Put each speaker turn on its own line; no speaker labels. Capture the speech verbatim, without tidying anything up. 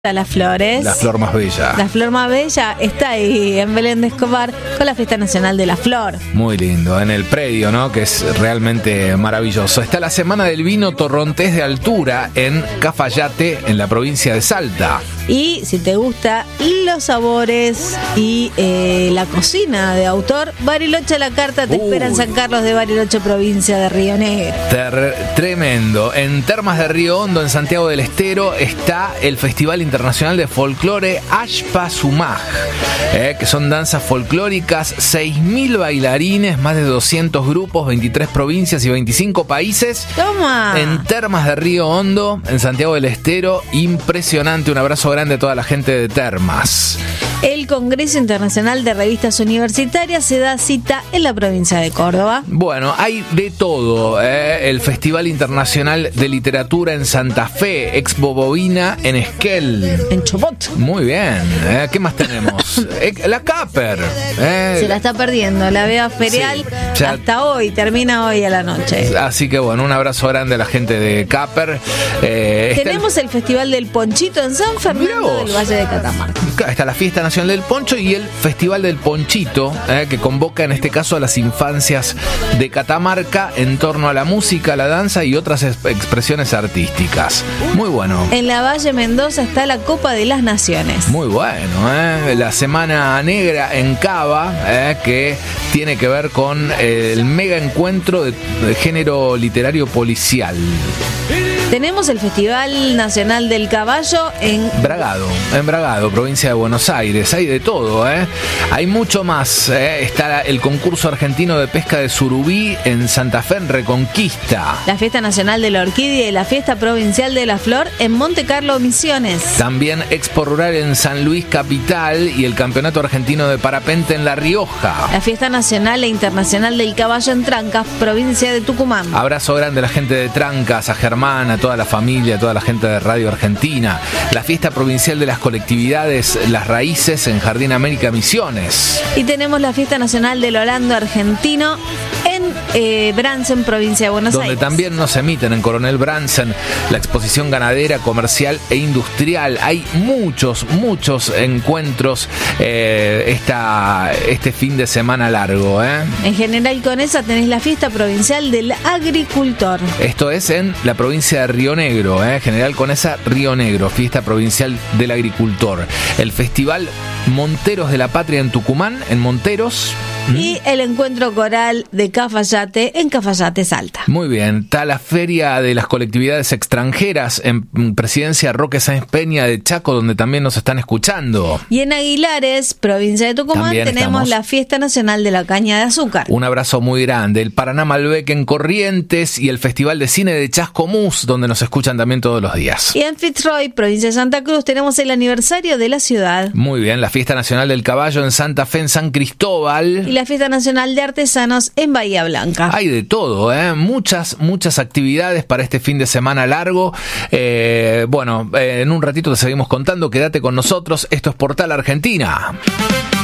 Las Flores.
La flor más bella.
La flor más bella está ahí en Belén de Escobar con la Fiesta Nacional de la Flor.
Muy lindo, en el predio, ¿no? Que es realmente maravilloso. Está la Semana del Vino Torrontés de Altura en Cafayate, en la provincia de Salta.
Y si te gusta los sabores y eh, la cocina de autor, Bariloche a la carta te
Uy.
espera en San Carlos de Bariloche, provincia de Río Negro.
Ter- tremendo. En Termas de Río Hondo, en Santiago del Estero, está el Festival Internacional de Folclore Ashpa Sumaj, eh, que son danzas folclóricas, seis mil bailarines, más de doscientos grupos, veintitrés provincias y veinticinco países.
¡Toma!
En Termas de Río Hondo, en Santiago del Estero, impresionante. Un abrazo grande a toda la gente de Termas.
El Congreso Internacional de Revistas Universitarias se da cita en la provincia de Córdoba.
Bueno, hay de todo. ¿eh? El Festival Internacional de Literatura en Santa Fe, Expo Bovina en Esquel.
En Chubut.
Muy bien. ¿eh? ¿Qué más tenemos? Eh, la Caper. ¿eh?
Se la está perdiendo, la vea ferial
Sí, ya-
hasta hoy, termina hoy a la noche.
Así que bueno, un abrazo grande a la gente de Caper. Eh, está
Tenemos el... Festival del Ponchito en San
Mirá
Fernando
vos.
del Valle de Catamarca.
el- está la Fiesta Nacional del Poncho y el Festival del Ponchito, eh, que convoca en este caso a las infancias de Catamarca en torno a la música, la danza y otras es- expresiones artísticas. Muy bueno.
En la Valle Mendoza está la Copa de las Naciones.
Muy bueno, ¿eh? La Semana Negra en Cava, ¿eh? que tiene que ver con el mega encuentro de, de género literario policial.
Tenemos el Festival Nacional del Caballo en...
Bragado, en Bragado, provincia de Buenos Aires. Hay de todo, ¿eh? Hay mucho más. ¿eh? Está el concurso argentino de pesca de surubí en Santa Fe, en Reconquista.
La Fiesta Nacional de la Orquídea y la Fiesta Provincial de la Flor en Monte Carlo, Misiones.
También Expo Rural en San Luis Capital y el Campeonato Argentino de Parapente en La Rioja.
La Fiesta Nacional e Internacional del Caballo en Trancas, provincia de Tucumán.
Abrazo grande a la gente de Trancas, a Germán, a toda la familia, a toda la gente de Radio Argentina. La fiesta provincial de las colectividades Las Raíces en Jardín América Misiones.
Y tenemos la Fiesta Nacional del Holando Argentino en eh, Bransen, provincia de Buenos
Donde
Aires.
también nos emiten en Coronel Bransen la exposición ganadera, comercial e industrial. Hay muchos, muchos encuentros eh, esta, este fin de semana largo. ¿eh?
En General Conesa tenés la Fiesta Provincial del Agricultor.
Esto es en la provincia de Río Negro, ¿eh? General Conesa, Río Negro, fiesta provincial del agricultor. El Festival Monteros de la Patria en Tucumán, en Monteros.
Y el Encuentro Coral de Cafayate en Cafayate, Salta.
Muy bien, está la Feria de las Colectividades Extranjeras en Presidencia Roque Sáenz Peña de Chaco, donde también nos están escuchando.
Y en Aguilares, provincia de Tucumán,
También
tenemos
estamos.
la Fiesta Nacional de la Caña de Azúcar.
Un abrazo muy grande. El Paraná Malbec en Corrientes y el Festival de Cine de Chascomús, donde nos escuchan también todos los días.
Y en Fitzroy, provincia de Santa Cruz, tenemos el aniversario de la ciudad.
Muy bien, la Fiesta Nacional del Caballo en Santa Fe, en San Cristóbal.
Y la Fiesta Nacional de Artesanos en Bahía Blanca.
Hay de todo, ¿eh? Muchas, muchas actividades para este fin de semana largo. Eh, bueno, eh, en un ratito te seguimos contando. Quédate con nosotros. Esto es Portal Argentina.